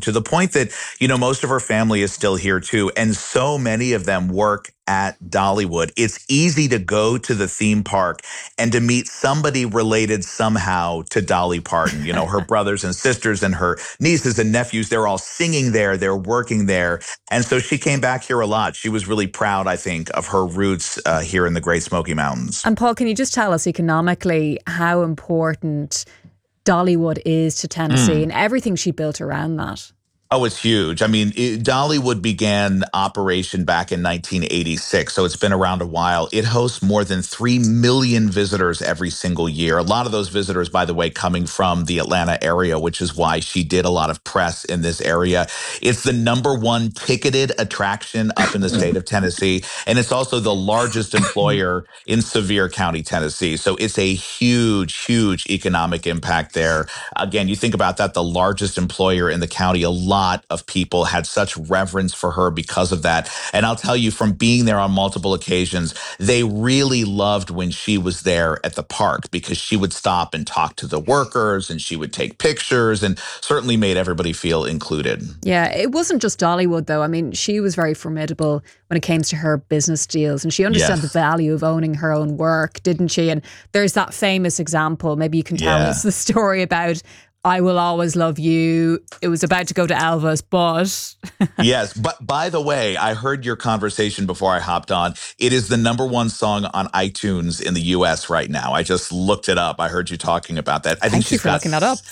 to the point that, most of her family is still here too. And so many of them work at Dollywood. It's easy to go to the theme park and to meet somebody related somehow to Dolly Parton. Her brothers and sisters and her nieces and nephews, they're all singing there, they're working there. And so she came back here a lot. She was really proud, I think, of her roots here in the Great Smoky Mountains. And Paul, can you just tell us economically how important Dollywood is to Tennessee and everything she built around that? Oh, it's huge. I mean, Dollywood began operation back in 1986, so it's been around a while. It hosts more than 3 million visitors every single year. A lot of those visitors, by the way, coming from the Atlanta area, which is why she did a lot of press in this area. It's the #1 ticketed attraction up in the state of Tennessee, and it's also the largest employer in Sevier County, Tennessee. So it's a huge, huge economic impact there. Again, you think about that, the largest employer in the county, a lot of people had such reverence for her because of that. And I'll tell you, from being there on multiple occasions, they really loved when she was there at the park because she would stop and talk to the workers and she would take pictures and certainly made everybody feel included. Yeah, it wasn't just Dollywood, though. I mean, she was very formidable when it came to her business deals, and she understood the value of owning her own work, didn't she? And there's that famous example, maybe you can tell us the story about I Will Always Love You. It was about to go to Elvis, but... Yes, but by the way, I heard your conversation before I hopped on. It is the #1 song on iTunes in the U.S. right now. I just looked it up. I heard you talking about that. I think she's got looking that up.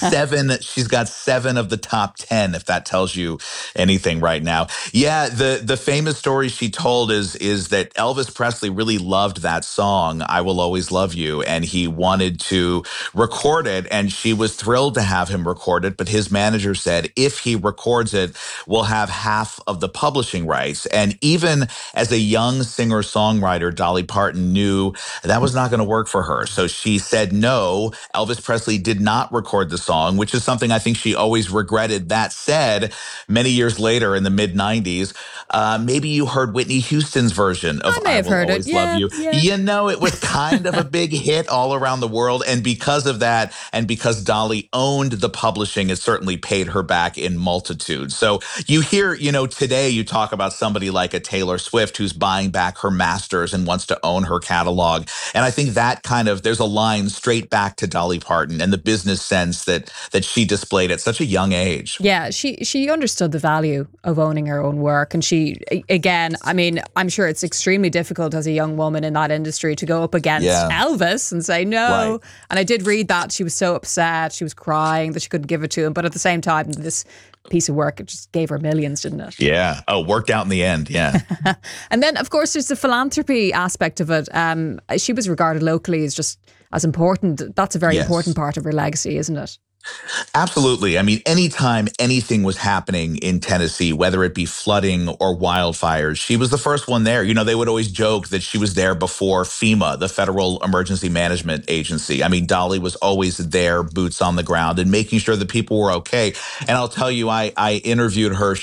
She's got 7 of the top 10, if that tells you anything right now. Yeah, the famous story she told is that Elvis Presley really loved that song, I Will Always Love You, and he wanted to record it, and she was thrilled to have him record it, but his manager said if he records it, we'll have half of the publishing rights. And even as a young singer-songwriter, Dolly Parton knew that was not going to work for her. So she said no. Elvis Presley did not record the song, which is something I think she always regretted. That said, many years later in the mid-90s, maybe you heard Whitney Houston's version of I Will Always Love You. Yeah. It was kind of a big hit all around the world. And because of that, and because Dolly owned the publishing, it certainly paid her back in multitudes. So you hear, today you talk about somebody like a Taylor Swift who's buying back her masters and wants to own her catalog. And I think that there's a line straight back to Dolly Parton and the business sense that she displayed at such a young age. Yeah, she understood the value of owning her own work. And she, again, I mean, I'm sure it's extremely difficult as a young woman in that industry to go up against Elvis and say no. Right. And I did read that she was so upset. She was crying that she couldn't give it to him. But at the same time, this piece of work, it just gave her millions, didn't it? Yeah. Oh, worked out in the end. Yeah. And then, of course, there's the philanthropy aspect of it. She was regarded locally as just as important. That's a very important part of her legacy, isn't it? Absolutely. I mean, anytime anything was happening in Tennessee, whether it be flooding or wildfires, she was the first one there. They would always joke that she was there before FEMA, the Federal Emergency Management Agency. I mean, Dolly was always there, boots on the ground, and making sure that people were okay. And I'll tell you, I interviewed her.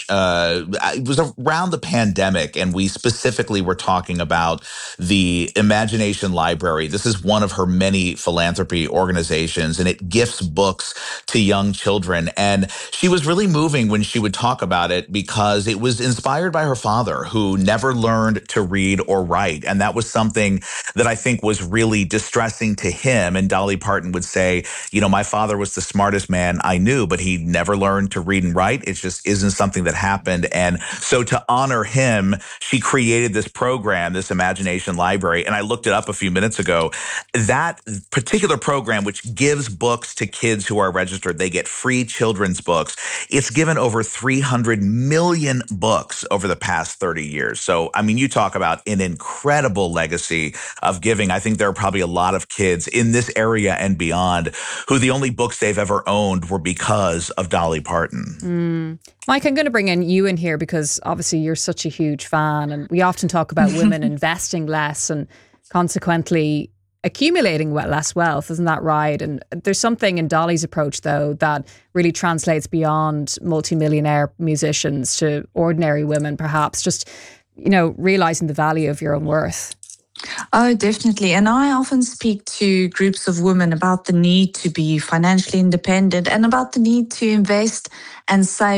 It was around the pandemic, and we specifically were talking about the Imagination Library. This is one of her many philanthropy organizations, and it gifts books to young children. And she was really moving when she would talk about it because it was inspired by her father, who never learned to read or write. And that was something that I think was really distressing to him. And Dolly Parton would say, my father was the smartest man I knew, but he never learned to read and write. It just isn't something that happened. And so to honor him, she created this program, this Imagination Library. And I looked it up a few minutes ago. That particular program, which gives books to kids who are registered, they get free children's books. It's given over 300 million books over the past 30 years. So, I mean, you talk about an incredible legacy of giving. I think there are probably a lot of kids in this area and beyond who the only books they've ever owned were because of Dolly Parton. Mike, I'm going to bring you in here because obviously you're such a huge fan, and we often talk about women investing less and consequently accumulating less wealth, isn't that right? And there's something in Dolly's approach, though, that really translates beyond multimillionaire musicians to ordinary women, perhaps, just, realizing the value of your own worth. Oh, definitely. And I often speak to groups of women about the need to be financially independent and about the need to invest and save